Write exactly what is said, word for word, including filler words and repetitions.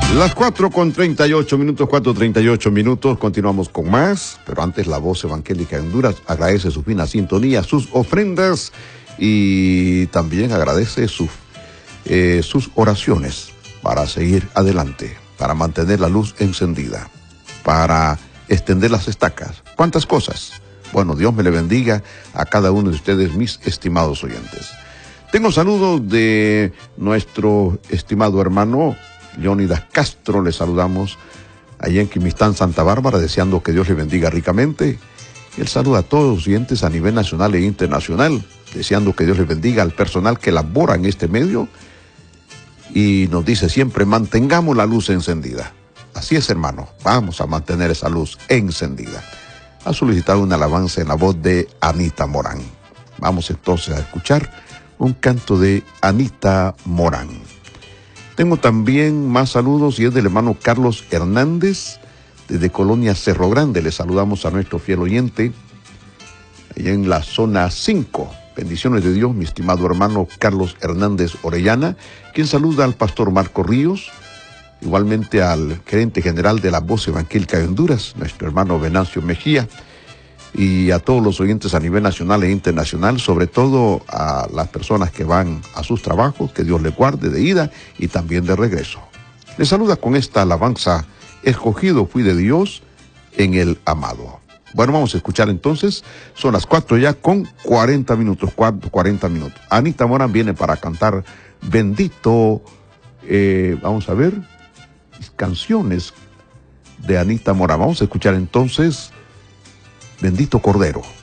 Las cuatro con treinta y ocho minutos, cuatro treinta y ocho minutos, continuamos con más, pero antes la Voz Evangélica de Honduras agradece su fina sintonía, sus ofrendas y también agradece sus, eh, sus oraciones para seguir adelante, para mantener la luz encendida, para extender las estacas. ¿Cuántas cosas? Bueno, Dios me le bendiga a cada uno de ustedes, mis estimados oyentes. Tengo saludos de nuestro estimado hermano Leónidas Castro, le saludamos allá en Quimistán, Santa Bárbara, deseando que Dios le bendiga ricamente. Él saluda a todos los oyentes a nivel nacional e internacional, deseando que Dios le bendiga al personal que labora en este medio y nos dice siempre, mantengamos la luz encendida. Así es, hermano, vamos a mantener esa luz encendida. Ha solicitado una alabanza en la voz de Anita Morán. Vamos entonces a escuchar un canto de Anita Morán. Tengo también más saludos y es del hermano Carlos Hernández, desde Colonia Cerro Grande. Le saludamos a nuestro fiel oyente, allá en la zona cinco. Bendiciones de Dios, mi estimado hermano Carlos Hernández Orellana, quien saluda al pastor Marco Ríos, igualmente al gerente general de la Voz Evangélica de Honduras, nuestro hermano Venancio Mejía, y a todos los oyentes a nivel nacional e internacional, sobre todo a las personas que van a sus trabajos, que Dios les guarde de ida y también de regreso. Les saluda con esta alabanza, escogido fui de Dios en el amado. Bueno, vamos a escuchar entonces, son las cuatro ya con cuarenta minutos, cuatro, cuarenta minutos. Anita Morán viene para cantar Bendito, eh, vamos a ver, canciones de Anita Morán. Vamos a escuchar entonces Bendito Cordero.